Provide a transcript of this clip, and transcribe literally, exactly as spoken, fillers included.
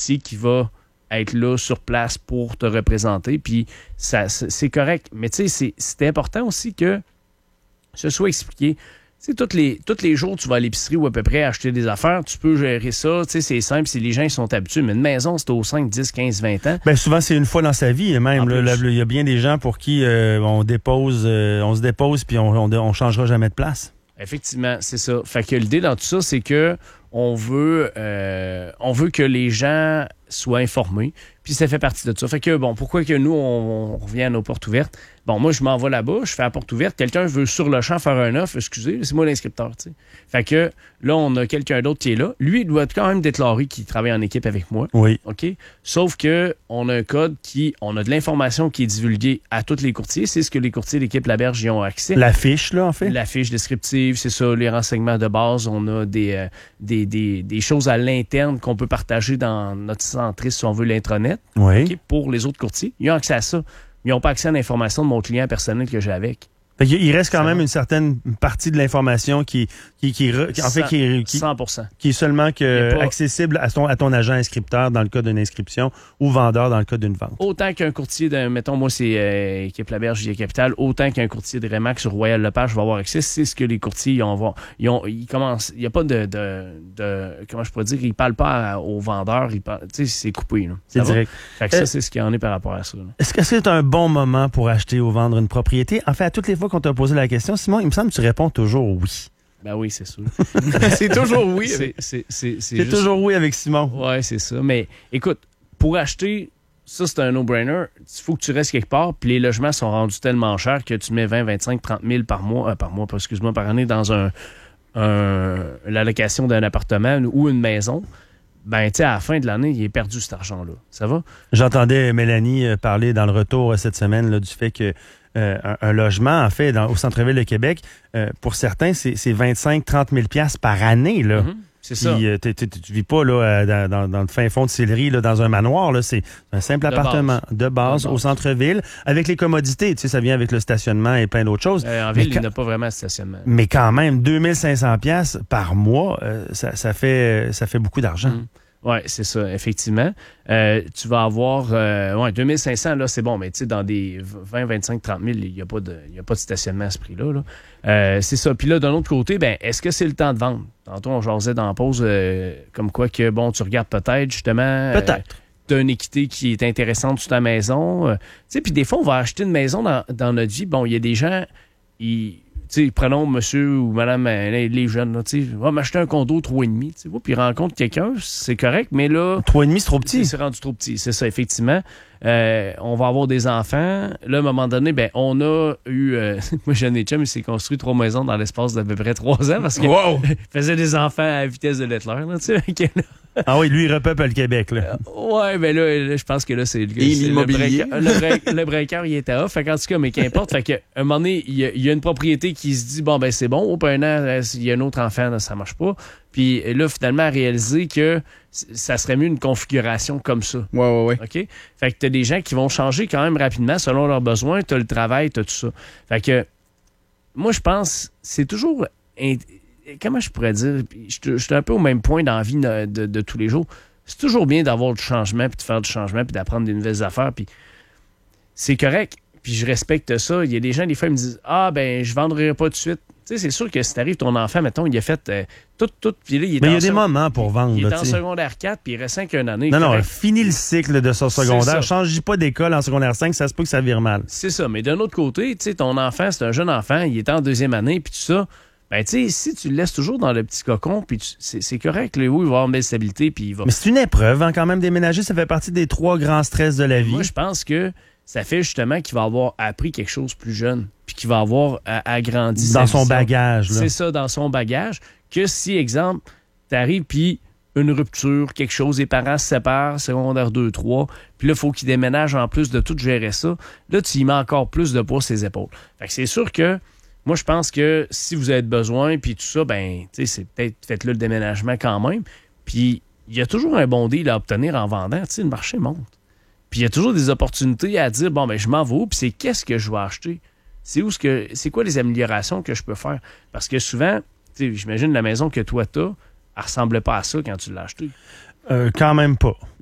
courtier qui va être là sur place pour te représenter, puis ça, c'est correct. Mais tu sais, c'est, c'est important aussi que ce soit expliqué. Tu sais, tous les, tous les jours, tu vas à l'épicerie ou à peu près acheter des affaires, tu peux gérer ça. Tu sais, c'est simple si les gens ils sont habitués. Mais une maison, c'est aux cinq, dix, quinze, vingt ans. Bien, souvent, c'est une fois dans sa vie, même. Il y a bien des gens pour qui euh, on dépose, euh, on se dépose puis on, on, on changera jamais de place. Effectivement, c'est ça. Fait que l'idée dans tout ça, c'est que on veut, euh, on veut que les gens soient informés. Puis ça fait partie de ça. Fait que, bon, pourquoi que nous, on, on revient à nos portes ouvertes? Bon, moi, je m'en vais là-bas, je fais la porte ouverte. Quelqu'un veut sur le champ faire un offre, excusez, c'est moi l'inscripteur, tu sais. Fait que là, on a quelqu'un d'autre qui est là. Lui, il doit quand même déclarer qu'il travaille en équipe avec moi. Oui. OK? Sauf que on a un code qui, on a de l'information qui est divulguée à tous les courtiers. C'est ce que les courtiers de l'équipe Laberge y ont accès. La fiche, là, en fait? La fiche descriptive, c'est ça, les renseignements de base. On a des, euh, des, des, des choses à l'interne qu'on peut partager dans notre centriste, si on veut, l'intranet. Oui. Okay? Pour les autres courtiers. Ils ont accès à ça. Ils n'ont pas accès à l'information de mon client personnel que j'ai avec. Fait il reste quand ça même va. Une certaine partie de l'information qui, qui, qui, qui en fait, qui, qui, cent pour cent. Qui est seulement que pas... accessible à ton, à ton agent inscripteur dans le cas d'une inscription ou vendeur dans le cas d'une vente. Autant qu'un courtier de, mettons, moi, c'est euh, équipe Laberge Via Capital, autant qu'un courtier de Remax sur Royal Lepage va avoir accès. C'est ce que les courtiers ils ont. Ils ont ils commencent. Il n'y a pas de, de, de. Comment je pourrais dire? Ils ne parlent pas à, aux vendeurs. Tu sais, c'est coupé. Là. C'est direct. Fait que ça, euh, c'est ce qu'il y en est par rapport à ça. Là. Est-ce que c'est un bon moment pour acheter ou vendre une propriété? En fait, à toutes les fois qu'on t'a posé la question, Simon, il me semble que tu réponds toujours oui. Ben oui, c'est sûr. c'est toujours oui. C'est, c'est, c'est, c'est, c'est juste... toujours oui avec Simon. Oui, c'est ça. Mais écoute, pour acheter, ça, c'est un no-brainer. Il faut que tu restes quelque part, puis les logements sont rendus tellement chers que tu mets vingt, vingt-cinq, trente mille par mois, euh, par mois, excuse-moi, par année dans un, un l'allocation d'un appartement ou une maison. Ben, tu sais, à la fin de l'année, il est perdu cet argent-là. Ça va? J'entendais Mélanie parler dans le retour cette semaine là, du fait que Euh, un, un logement, en fait, dans, au centre-ville de Québec, euh, pour certains, c'est, c'est vingt-cinq à trente mille dollars par année. Là. Mm-hmm, c'est ça. Puis, euh, tu ne vis pas là, dans, dans, dans le fin fond de Sillery, là, dans un manoir. Là, c'est un simple de appartement base. de base de au base. centre-ville, avec les commodités. Tu sais, ça vient avec le stationnement et plein d'autres choses. Euh, en ville, quand, il n'y a pas vraiment de stationnement. Mais quand même, deux mille cinq cents dollars par mois, euh, ça, ça, fait, ça fait beaucoup d'argent. Mm. Oui, c'est ça, effectivement. Euh, tu vas avoir euh, ouais, deux mille cinq cents, là, c'est bon, mais tu sais, dans des vingt, vingt-cinq, trente mille, il n'y a, pas de, y a pas de stationnement à ce prix-là. Là. Euh, c'est ça. Puis là, d'un autre côté, ben, est-ce que c'est le temps de vendre? Tantôt, on jasait dans la pause, euh, comme quoi que, bon, tu regardes peut-être, justement... Peut-être. Euh, tu as une équité qui est intéressante sur ta maison. Euh, tu sais, puis des fois, on va acheter une maison dans, dans notre vie. Bon, il y a des gens... Ils, tu sais, prenons monsieur ou madame, les jeunes, là, tu sais, va m'acheter un condo trois et demi, tu sais, puis rencontre quelqu'un, c'est correct, mais là... trois et demi, c'est trop petit. C'est rendu trop petit, c'est ça, effectivement. Euh, on va avoir des enfants. Là, à un moment donné, ben, on a eu... Euh, moi, j'ai un chum, il s'est construit trois maisons dans l'espace d'à peu près trois ans parce qu'il wow. faisait des enfants à la vitesse de Lettler, là, tu sais. Ah oui, lui, il repeuple le Québec, là. Euh, ouais, ben là, là je pense que là, c'est... Et l'immobilier. Le breaker, le breaker, il était off. Fait qu'en tout cas, mais qu'importe. Fait qu'à un moment donné, il y, a, il y a une propriété qui se dit, bon, ben c'est bon. Au bout d'un an, il y a un autre enfant, là, ça marche pas. Puis là, finalement, à réaliser que ça serait mieux une configuration comme ça. Ouais, ouais, ouais. OK? Fait que t'as des gens qui vont changer quand même rapidement selon leurs besoins. T'as le travail, t'as tout ça. Fait que moi, je pense c'est toujours... Comment je pourrais dire? Je suis un peu au même point dans la vie de, de, de tous les jours. C'est toujours bien d'avoir du changement, puis de faire du changement, puis d'apprendre des nouvelles affaires. Puis c'est correct, puis je respecte ça. Il y a des gens, des fois, ils me disent « Ah, ben, je ne vendrai pas tout de suite. » Tu sais, c'est sûr que si t'arrives, ton enfant, mettons, il a fait euh, tout, tout, puis là, il est Mais il y a des sec... moments pour vendre. Il est là, en secondaire quatre, puis il reste cinq une année. Non, non, correct. Fini le cycle de son secondaire. Change pas d'école en secondaire cinq, ça se peut que ça vire mal. C'est ça, mais d'un autre côté, tu sais, ton enfant, c'est un jeune enfant, il est en deuxième année, puis tout ça. Ben, tu sais, si tu le laisses toujours dans le petit cocon, puis tu... c'est, c'est correct, là, où il va avoir une belle stabilité, puis il va... Mais c'est une épreuve, hein, quand même, déménager, ça fait partie des trois grands stress de la vie. Moi, je pense que ça fait justement qu'il va avoir appris quelque chose plus jeune, puis qu'il va avoir euh, agrandi dans sa son vision. bagage, là. C'est ça, dans son bagage, que si, exemple, t'arrives, puis une rupture, quelque chose, les parents se séparent, secondaire deux, trois, puis là, il faut qu'il déménage en plus de tout gérer ça. Là, tu y mets encore plus de poids sur ses épaules. Fait que c'est sûr que moi, je pense que si vous avez besoin, puis tout ça, ben, tu sais, c'est peut-être, faites-le le déménagement quand même. Puis, il y a toujours un bon deal à obtenir en vendant. Tu sais, le marché monte. Puis, il y a toujours des opportunités à dire, bon, ben, je m'en vais où, puis c'est qu'est-ce que je vais acheter? C'est où ce que, c'est quoi les améliorations que je peux faire? Parce que souvent, tu sais, j'imagine la maison que toi, t'as, elle ressemblait pas à ça quand tu l'as acheté. Euh, quand même pas.